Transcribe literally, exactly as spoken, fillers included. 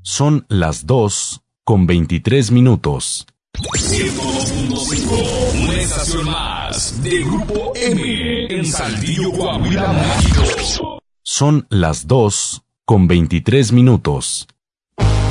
Son las dos con veintitrés minutos. ciento dos punto cinco, una estación más de Grupo M en Saltillo, Coahuila, México. Son las dos con veintitrés minutos.